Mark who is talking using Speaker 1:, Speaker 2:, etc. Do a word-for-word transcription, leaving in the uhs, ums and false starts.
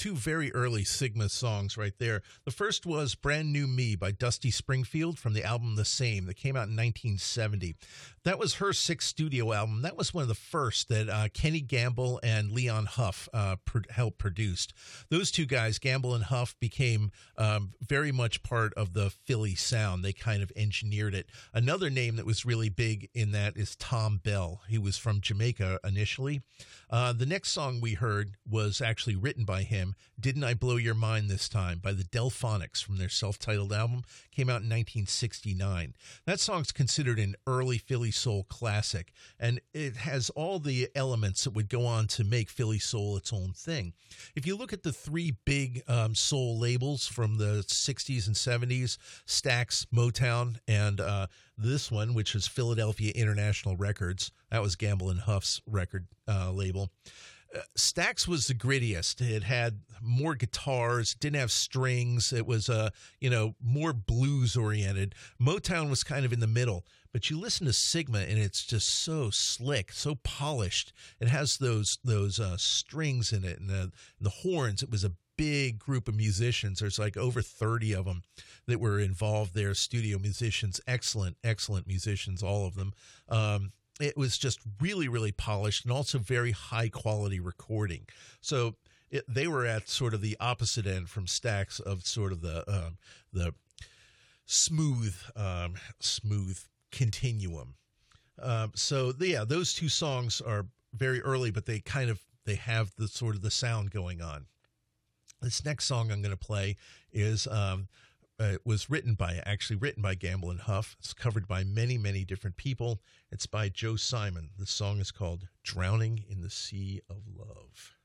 Speaker 1: two very early Sigma songs right there. The first was Brand New Me by Dusty Springfield from the album The Same that came out in nineteen seventy. That was her sixth studio album. That was one of the first that uh, Kenny Gamble and Leon Huff uh, pro- helped produced. Those two guys, Gamble and Huff, became um, very much part of the Philly sound. They kind of engineered it. Another name that was really big in that is Tom Bell. He was from Jamaica initially. Uh, the next song we heard was actually written by him, Didn't I Blow Your Mind This Time, by the Delphonics from their self-titled album. Came out in nineteen sixty-nine. That song's considered an early Philly soul classic, and it has all the elements that would go on to make Philly soul its own thing. If you look at the three big um, soul labels from the sixties and seventies, Stax, Motown, and uh, this one, which is Philadelphia International Records, that was Gamble and Huff's record uh, label. Uh, Stax was the grittiest. It had more guitars, didn't have strings. It was, uh, you know, more blues oriented. Motown was kind of in the middle, but you listen to Sigma and it's just so slick, so polished. It has those those uh, strings in it and the, the horns. It was a big group of musicians. There's like over thirty of them that were involved there, studio musicians, excellent, excellent musicians, all of them. Um, It was just really, really polished and also very high quality recording. So it, they were at sort of the opposite end from Stax of sort of the um, the smooth, um, smooth continuum. Um, so yeah, those two songs are very early, but they kind of they have the sort of the sound going on. This next song I'm going to play is. Um, Uh, it was written by, actually written by Gamble and Huff. It's covered by many, many different people. It's by Joe Simon. The song is called Drowning in the Sea of Love.